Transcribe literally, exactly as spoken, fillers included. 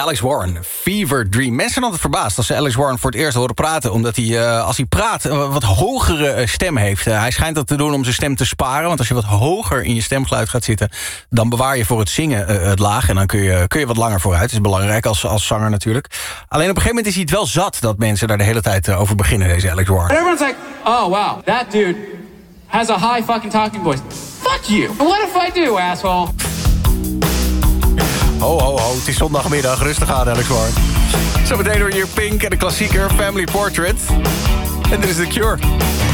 Alex Warren, Fever Dream. Mensen zijn altijd verbaasd als ze Alex Warren voor het eerst horen praten, omdat hij, uh, als hij praat, een wat hogere stem heeft. Uh, hij schijnt dat te doen om zijn stem te sparen, want als je wat hoger in je stemgeluid gaat zitten, dan bewaar je voor het zingen uh, het laag en dan kun je, kun je wat langer vooruit. Dat is belangrijk als, als zanger natuurlijk. Alleen op een gegeven moment is hij het wel zat dat mensen daar de hele tijd uh, over beginnen, deze Alex Warren. And everyone's like, oh wow, that dude has a high fucking talking voice. Fuck you. What if I do, asshole? Ho, ho, ho. Het is zondagmiddag. Rustig aan, Alex Warren. Zometeen door hier Pink en de klassieker Family Portrait. En dit is The Cure.